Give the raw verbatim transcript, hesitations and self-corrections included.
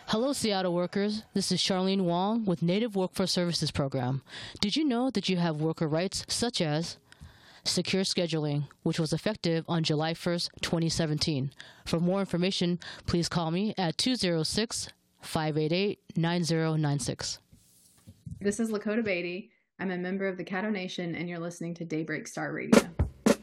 Hello, Seattle workers. This is Charlene Wong with Native Workforce Services Program. Did you know that you have worker rights such as secure scheduling, which was effective on July first, twenty seventeen? For more information, please call me at two oh six, five eight eight, nine oh nine six. This is Lakota Beatty. I'm a member of the Caddo Nation, and you're listening to Daybreak Star Radio.